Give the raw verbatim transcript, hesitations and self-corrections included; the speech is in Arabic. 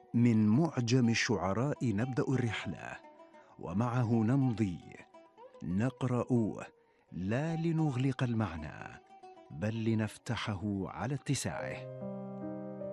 من معجم الشعراء نبدأ الرحلة، ومعه نمضي نقرأ، لا لنغلق المعنى بل لنفتحه على اتساعه.